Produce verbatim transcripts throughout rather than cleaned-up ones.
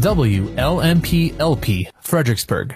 W L M P L P, Fredericksburg.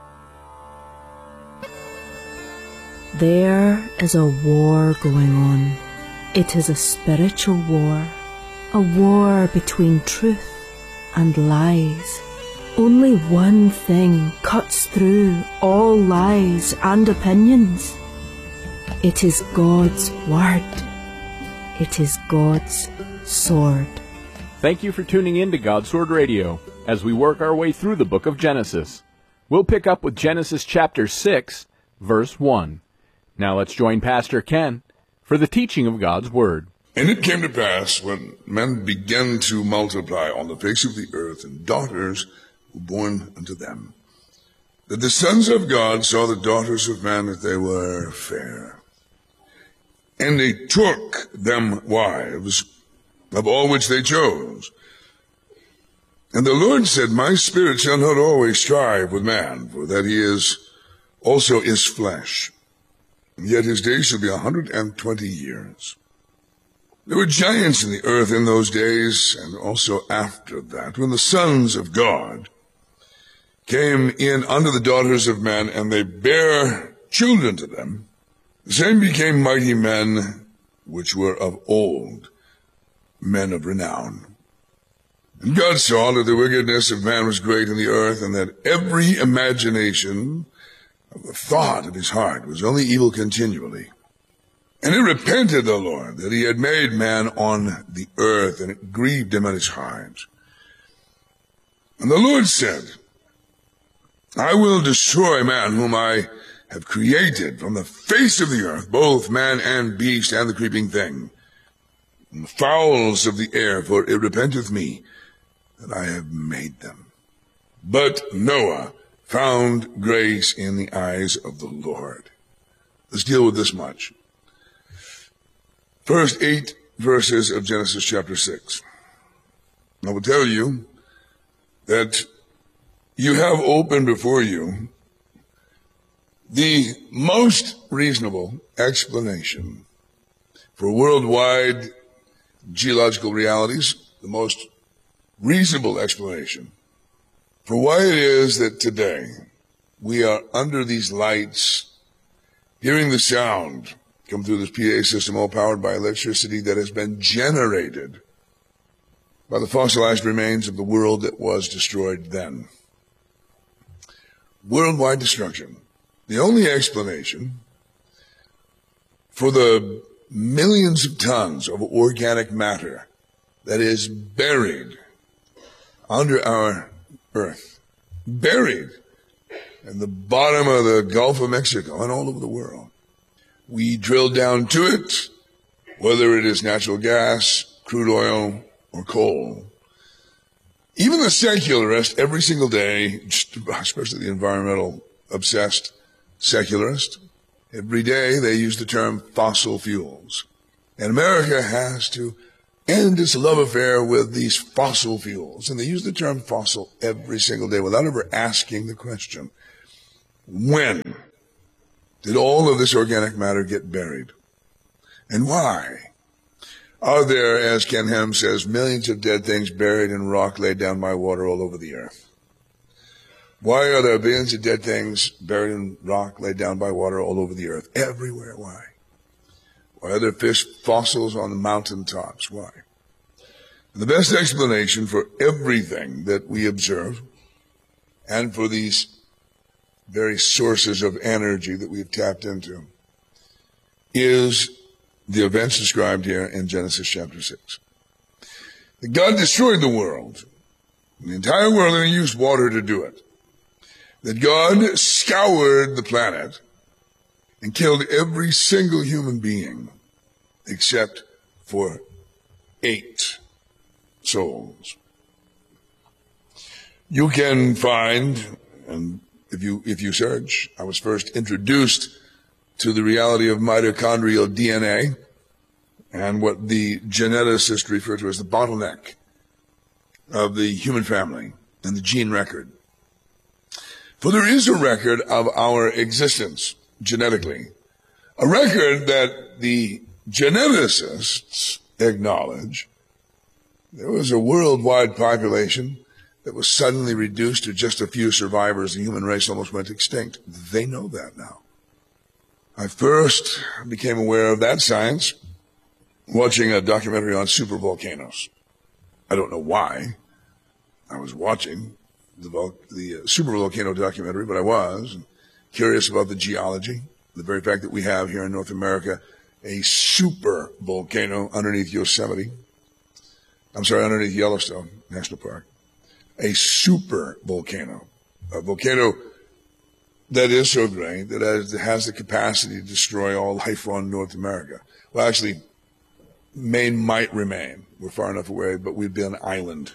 There is a war going on. It is a spiritual war, a war between truth and lies. Only one thing cuts through all lies and opinions. It is God's Word. It is God's sword. Thank you for tuning in to God's Sword Radio as we work our way through the book of Genesis. We'll pick up with Genesis chapter six, verse one. Now let's join Pastor Ken for the teaching of God's Word. And it came to pass, when men began to multiply on the face of the earth, and daughters were born unto them, that the sons of God saw the daughters of man, that they were fair. And they took them wives of all which they chose. And the Lord said, My spirit shall not always strive with man, for that he is also is flesh. And yet his days shall be a hundred and twenty years. There were giants in the earth in those days, and also after that, when the sons of God came in unto the daughters of men, and they bare children to them. The same became mighty men, which were of old, men of renown. And God saw that the wickedness of man was great in the earth, and that every imagination of the thought of his heart was only evil continually. And it repented the Lord that he had made man on the earth, and it grieved him at his heart. And the Lord said, I will destroy man whom I have created from the face of the earth, both man and beast and the creeping thing, and the fowls of the air, for it repenteth me that I have made them. But Noah found grace in the eyes of the Lord. Let's deal with this much. First eight verses of Genesis chapter six. I will tell you that you have open before you the most reasonable explanation for worldwide geological realities, the most reasonable explanation for why it is that today we are under these lights, hearing the sound come through this P A system, all powered by electricity that has been generated by the fossilized remains of the world that was destroyed then. Worldwide destruction. The only explanation for the millions of tons of organic matter that is buried under our earth, buried in the bottom of the Gulf of Mexico and all over the world. We drill down to it, whether it is natural gas, crude oil, or coal. Even the secularist, every single day, especially the environmental obsessed secularist, every day they use the term fossil fuels. And America has to end its love affair with these fossil fuels. And they use the term fossil every single day without ever asking the question, when did all of this organic matter get buried? And why are there, as Ken Ham says, millions of dead things buried in rock laid down by water all over the earth? Why are there billions of dead things buried in rock laid down by water all over the earth? Everywhere. Why? Why are there fish fossils on the mountaintops? Why? And the best explanation for everything that we observe and for these very sources of energy that we've tapped into is the events described here in Genesis chapter six. That God destroyed the world, the entire world, and he used water to do it. That God scoured the planet and killed every single human being except for eight souls. You can find, and if you if you search, I was first introduced to the reality of mitochondrial D N A and what the geneticists refer to as the bottleneck of the human family and the gene record. For there is a record of our existence genetically, a record that the geneticists acknowledge. There was a worldwide population that was suddenly reduced to just a few survivors, the human race almost went extinct. They know that now. I first became aware of that science watching a documentary on supervolcanoes. I don't know why I was watching the, vol- the uh, supervolcano documentary, but I was curious about the geology, the very fact that we have here in North America a super volcano underneath Yosemite. I'm sorry, underneath Yellowstone National Park. A super volcano, a volcano that is so great that has, has the capacity to destroy all life on North America. Well, actually, Maine might remain. We're far enough away, but we'd be an island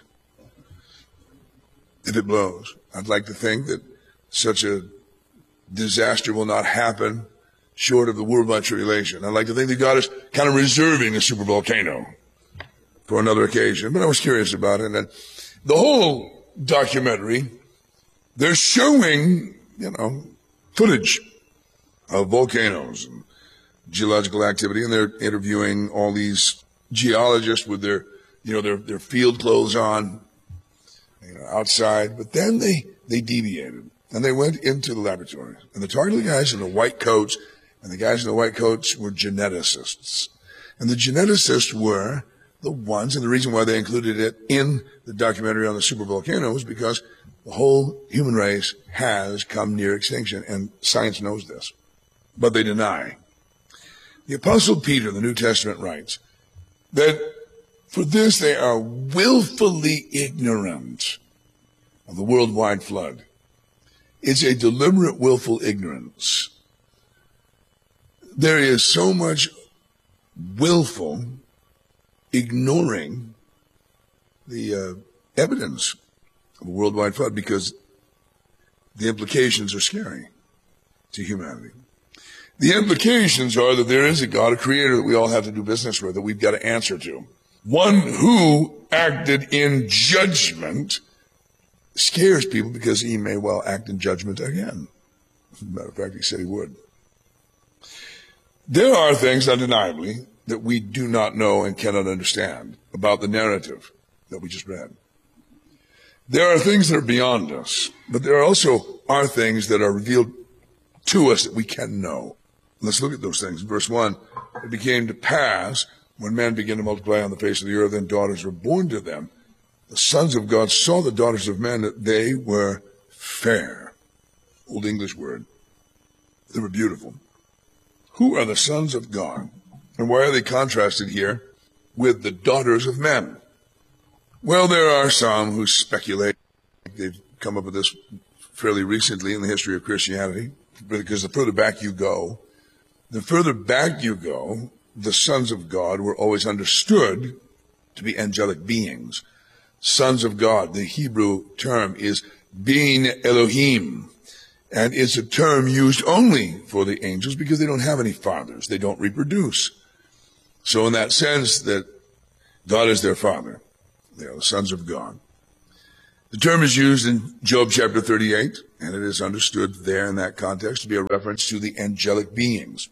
if it blows. I'd like to think that such a disaster will not happen short of the worldwide tribulation. I'd like to think that God is kind of reserving a super volcano for another occasion, but I was curious about it. And the whole documentary, they're showing, you know, footage of volcanoes and geological activity, and they're interviewing all these geologists with their, you know, their, their field clothes on, you know, outside. But then they, they deviated, and they went into the laboratory. And the targeted guys in the white coats, and the guys in the white coats were geneticists. And the geneticists were the ones, and the reason why they included it in the documentary on the supervolcano was because the whole human race has come near extinction, and science knows this, but they deny. The Apostle Peter in the New Testament writes that for this they are willfully ignorant of the worldwide flood. It's a deliberate, willful ignorance. There is so much willful ignoring the uh, evidence of a worldwide flood because the implications are scary to humanity. The implications are that there is a God, a creator that we all have to do business with, that we've got to answer to. One who acted in judgment scares people because he may well act in judgment again. As a matter of fact, he said he would. There are things, undeniably, that we do not know and cannot understand about the narrative that we just read. There are things that are beyond us, but there also are things that are revealed to us that we can know. Let's look at those things. Verse one, it became to pass when men began to multiply on the face of the earth and daughters were born to them. The sons of God saw the daughters of men that they were fair. Old English word. They were beautiful. Who are the sons of God? And why are they contrasted here with the daughters of men? Well, there are some who speculate. They've come up with this fairly recently in the history of Christianity, because the further back you go, the further back you go, the sons of God were always understood to be angelic beings. Sons of God, the Hebrew term is being Elohim, and it's a term used only for the angels because they don't have any fathers. They don't reproduce. So in that sense that God is their father, they are the sons of God. The term is used in Job chapter thirty-eight, and it is understood there in that context to be a reference to the angelic beings.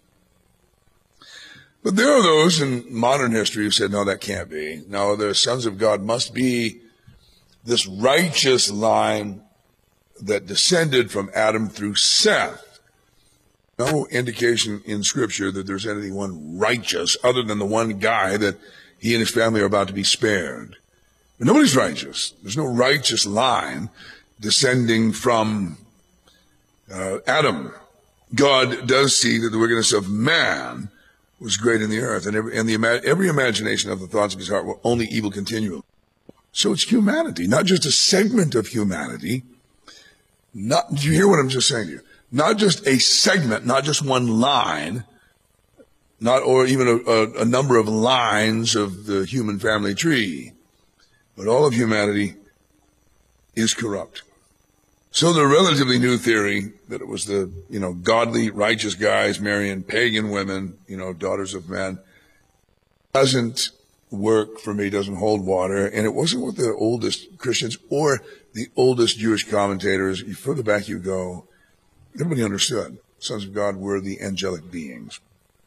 But there are those in modern history who said, no, that can't be. No, the sons of God must be this righteous line that descended from Adam through Seth. No indication in Scripture that there's anyone righteous other than the one guy that he and his family are about to be spared. But nobody's righteous. There's no righteous line descending from uh, Adam. God does see that the wickedness of man was great in the earth, and every, and the, every imagination of the thoughts of his heart were only evil continually. So it's humanity, not just a segment of humanity. Not, do you hear what I'm just saying to you? Not just a segment, not just one line, not or even a, a, a number of lines of the human family tree, but all of humanity is corrupt. So the relatively new theory that it was the, you know, godly, righteous guys marrying pagan women, you know, daughters of men, doesn't work for me, doesn't hold water. And it wasn't what the oldest Christians or the oldest Jewish commentators, the further back you go, everybody understood. Sons of God were the angelic beings.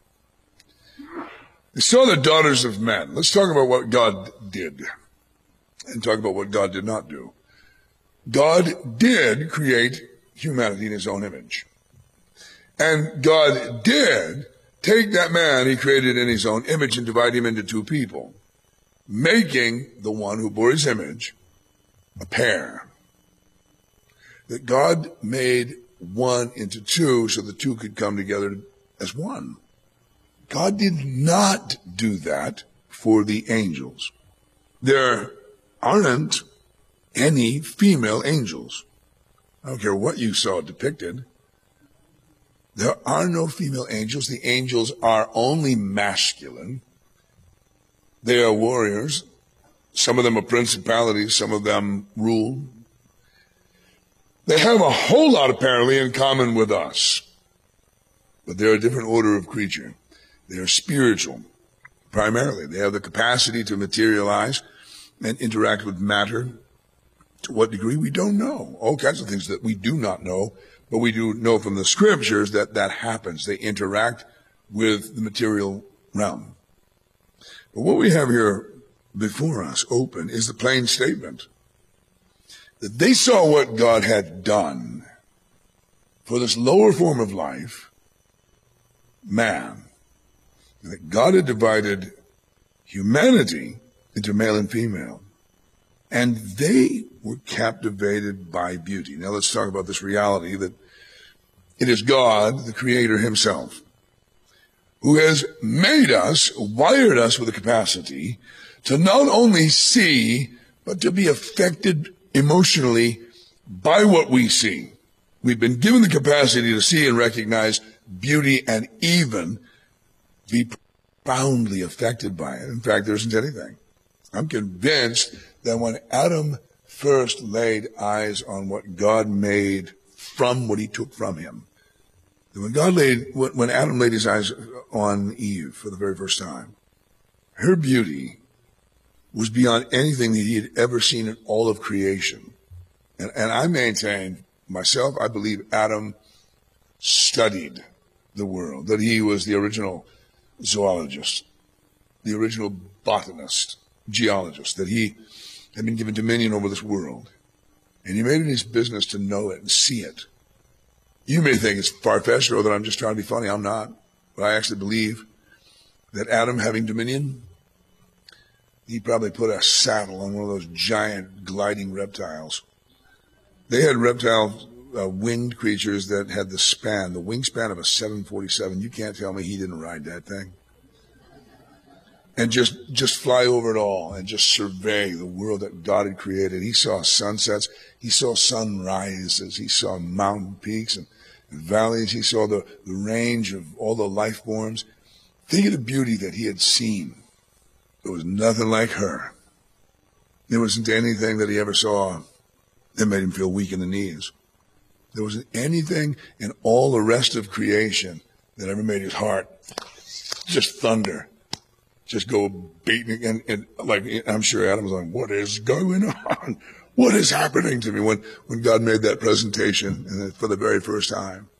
They saw the daughters of men. Let's talk about what God did and talk about what God did not do. God did create humanity in his own image. And God did take that man he created in his own image and divide him into two people, making the one who bore his image a pair. That God made one into two so the two could come together as one. God did not do that for the angels. There aren't any female angels. I don't care what you saw depicted. There are no female angels. The angels are only masculine. They are warriors. Some of them are principalities. Some of them rule. They have a whole lot, apparently, in common with us. But they're a different order of creature. They are spiritual, primarily. They have the capacity to materialize and interact with matter. To what degree, we don't know. All kinds of things that we do not know, but we do know from the scriptures that that happens. They interact with the material realm. But what we have here before us, open, is the plain statement that they saw what God had done for this lower form of life, man, and that God had divided humanity into male and female. And they were captivated by beauty. Now let's talk about this reality that it is God, the Creator himself, who has made us, wired us with a capacity to not only see, but to be affected emotionally by what we see. We've been given the capacity to see and recognize beauty and even be profoundly affected by it. In fact, there isn't anything. I'm convinced that when Adam first laid eyes on what God made from what he took from him, that when God laid, when Adam laid his eyes on Eve for the very first time, her beauty was beyond anything that he had ever seen in all of creation. And, and I maintain myself, I believe Adam studied the world, that he was the original zoologist, the original botanist, geologist, that he had been given dominion over this world. And he made it his business to know it and see it. You may think it's far-fetched or that I'm just trying to be funny. I'm not. But I actually believe that Adam, having dominion, he probably put a saddle on one of those giant gliding reptiles. They had reptile uh, winged creatures that had the span, the wingspan of a seven forty-seven. You can't tell me he didn't ride that thing. And just, just fly over it all and just survey the world that God had created. He saw sunsets. He saw sunrises. He saw mountain peaks and valleys. He saw the, the range of all the life forms. Think of the beauty that he had seen. There was nothing like her. There wasn't anything that he ever saw that made him feel weak in the knees. There wasn't anything in all the rest of creation that ever made his heart just thunder. Just go beating, and, and like, I'm sure Adam was like, what is going on? What is happening to me? When, when God made that presentation and for the very first time.